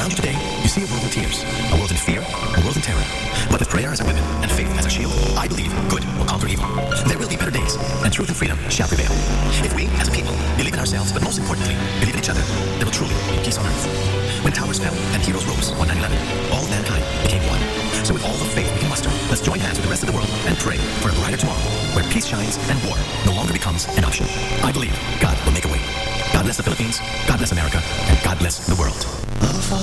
Around you today, you see a world in tears, a world in fear, a world in terror. But with prayer as a weapon and faith as a shield, I believe good will conquer evil. There will be better days, and truth and freedom shall prevail. If we, as a people, believe in ourselves, but most importantly, believe in each other, there will truly be peace on earth. When towers fell and heroes rose on 9/11, all mankind became one. So with all the faith we can muster, let's join hands with the rest of the world and pray for a brighter tomorrow, where peace shines and war no longer becomes an option. I believe God will make a way. God bless the Philippines, God bless America, and God bless the world.